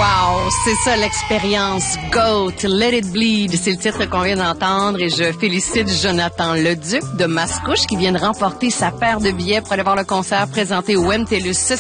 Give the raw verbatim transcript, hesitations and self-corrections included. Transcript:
Wow, c'est ça l'expérience. Goat, Let It Bleed, c'est le titre qu'on vient d'entendre et je félicite Jonathan Leduc de Mascouche qui vient de remporter sa paire de billets pour aller voir le concert présenté au M T L U S